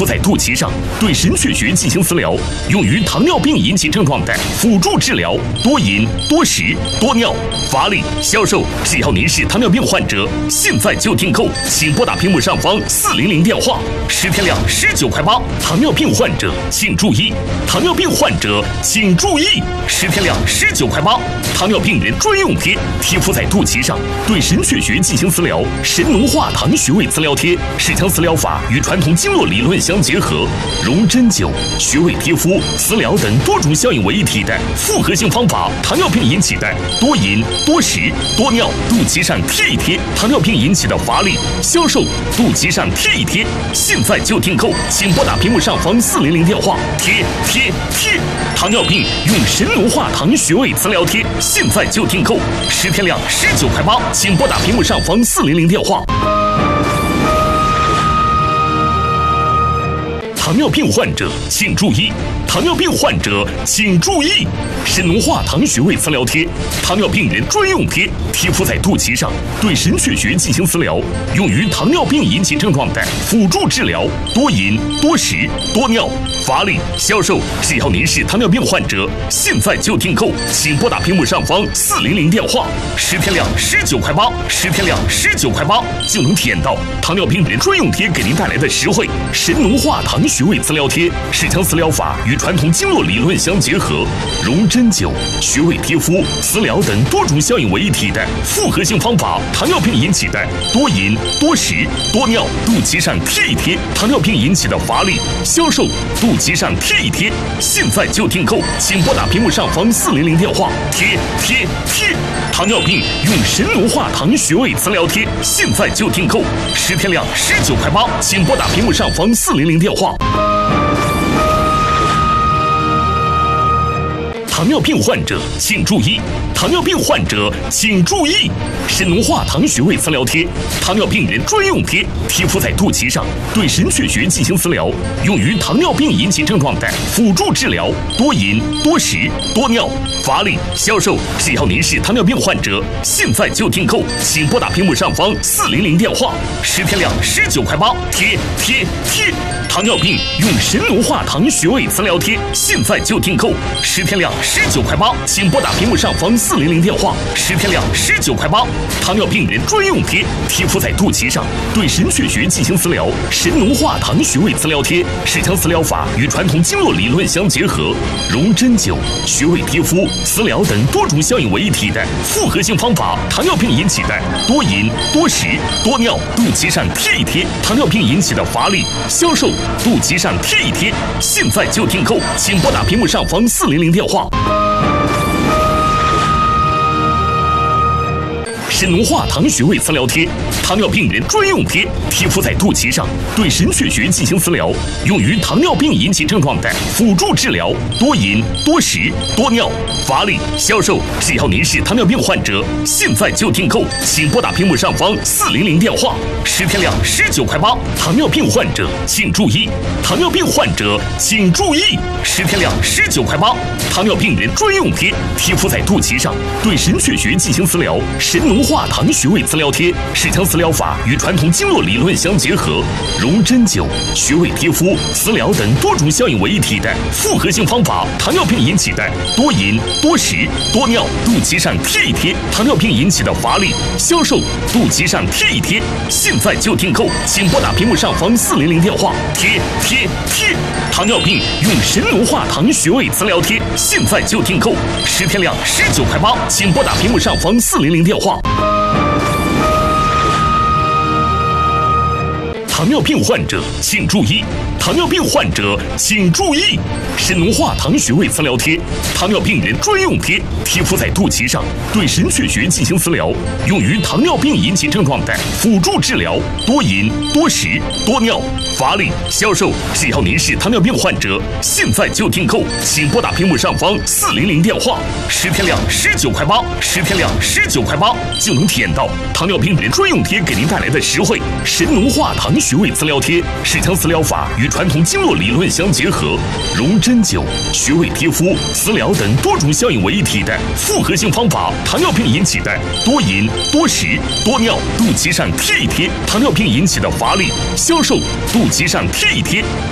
敷在肚脐上，对神阙穴进行磁疗，用于糖尿病引起症状的辅助治疗，多饮、多食、多尿、乏力、消瘦。只要您是糖尿病患者，现在就订购，请拨打屏幕上方400电话，10天量19块8。糖尿病患者请注意，糖尿病患者请注意，10天量19块8。糖尿病人专用贴，贴敷在肚脐上，对神阙穴进行磁疗。神农化糖穴位磁疗贴是将磁疗法与传统经络理论相结合，融针灸、穴位贴敷、磁疗等多种效应为一体的复合性方法。糖尿病引起的多饮、多食、多尿，肚脐上贴一贴；糖尿病引起的乏力、消瘦，肚脐上贴一贴。现在就订购，请拨打屏幕上方400电话，贴。糖尿病用神农化糖穴位磁疗贴，现在就订购，10天量19块8，请拨打屏幕上方400电话。糖尿病患者请注意，糖尿病患者请注意，神农化糖穴位磁疗贴，糖尿病人专用贴，贴敷在肚脐上，对神阙穴进行磁疗，用于糖尿病引起症状的辅助治疗，多饮、多食、多尿、乏力、消瘦。只要您是糖尿病患者，现在就订购，请拨打屏幕上方400电话，10天量19块8，10天量19块8，就能体验到糖尿病人专用贴给您带来的实惠。神农化糖穴位磁疗贴是将磁疗法与传统经络理论相结合，融针灸、穴位贴敷、磁疗等多种效应为一体的复合性方法。糖尿病引起的多饮、多食、多尿，肚脐上贴一贴；糖尿病引起的乏力、消瘦，肚脐上贴一贴。现在就订购，请拨打屏幕上方400电话，贴。糖尿病用神农化糖穴位磁疗贴，现在就订购，10天量19块8，请拨打屏幕上方400电话。糖尿病患者请注意，糖尿病患者请注意，神农化糖穴位磁疗贴，糖尿病人专用贴，贴敷在肚脐上，对神阙穴进行磁疗，用于糖尿病引起症状的辅助治疗，多饮、多食、多尿、乏力、消瘦。只要您是糖尿病患者，现在就订购，请拨打屏幕上方400电话，10天量19块8，贴。糖尿病用神农化糖穴位磁疗贴，现在就订购，10天量19块8，请拨打屏幕上方400电话，10天量19块8。糖尿病人专用贴，贴敷在肚脐上，对神阙穴进行磁疗。神农化糖穴位磁疗贴是将磁疗法与传统经络理论相结合，融针灸、穴位贴敷、磁疗等多种效应为一体的复合性方法。糖尿病引起的多饮、多食、多尿，肚脐上贴一贴；糖尿病引起的乏力、消瘦，肚脐上贴一贴。现在就订购，请拨打屏幕上方400电话。神农化糖穴位磁疗贴，糖尿病人专用贴，贴敷在肚脐上，对神阙穴进行磁疗，用于糖尿病引起症状的辅助治疗，多饮、多食、多尿、乏力、消瘦。只要您是糖尿病患者，现在就订购，请拨打屏幕上方400电话，10天量19块8。糖尿病患者请注意，糖尿病患者请注意，10天量19块8。糖尿病人专用贴，贴敷在肚脐上，对神阙穴进行磁疗。神农化糖穴位磁疗贴是将磁疗法与传统经络理论相结合，融针灸、穴位贴敷、磁疗等多种效应为一体的复合性方法。糖尿病引起的多饮、多食、多尿，肚脐上贴一贴；糖尿病引起的乏力、消瘦，肚脐上贴一贴。现在就订购，请拨打屏幕上方400电话，贴。糖尿病用神农化糖穴位磁疗贴，现在就订购，10天量19块8，请拨打屏幕上方400电话。糖尿病患者请注意，糖尿病患者请注意，神农化糖穴位磁疗贴，糖尿病人专用贴，贴敷在肚脐上，对神阙穴进行磁疗，用于糖尿病引起症状的辅助治疗，多饮、多食、多尿、乏力、消瘦。只要您是糖尿病患者，现在就订购，请拨打屏幕上方400电话，10天量19块8，10天量19块8，就能体验到糖尿病人专用贴给您带来的实惠。神农化糖穴位磁疗贴是将磁疗法与传统经络理论相结合，融针灸、穴位贴敷、磁疗等多种效应为一体的复合性方法。糖尿病引起的多饮、多食、多尿，肚脐上贴一贴；糖尿病引起的乏力、消瘦，肚脐上贴一贴。